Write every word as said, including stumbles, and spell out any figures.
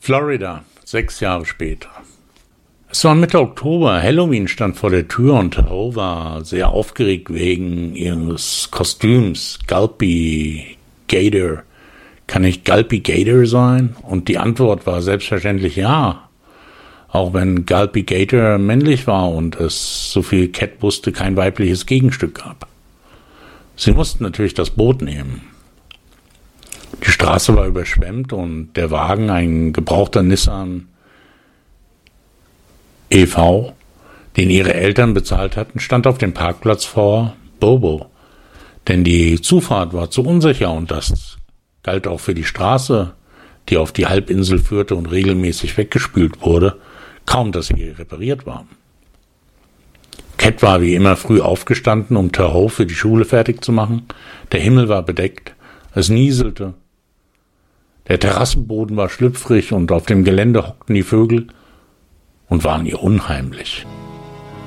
Florida, sechs Jahre später. Es war Mitte Oktober, Halloween stand vor der Tür und Terhoe war sehr aufgeregt wegen ihres Kostüms, Gulpy Gator. Kann ich Gulpy Gator sein? Und die Antwort war selbstverständlich ja. Auch wenn Gulpy Gator männlich war und es, so viel Cat wusste, kein weibliches Gegenstück gab. Sie mussten natürlich das Boot nehmen. Die Straße war überschwemmt und der Wagen, ein gebrauchter Nissan E V, den ihre Eltern bezahlt hatten, stand auf dem Parkplatz vor Bobo. Denn die Zufahrt war zu unsicher und das galt auch für die Straße, die auf die Halbinsel führte und regelmäßig weggespült wurde, kaum dass sie repariert war. Cat war wie immer früh aufgestanden, um Terhoe für die Schule fertig zu machen. Der Himmel war bedeckt, es nieselte. Der Terrassenboden war schlüpfrig und auf dem Gelände hockten die Vögel und waren ihr unheimlich.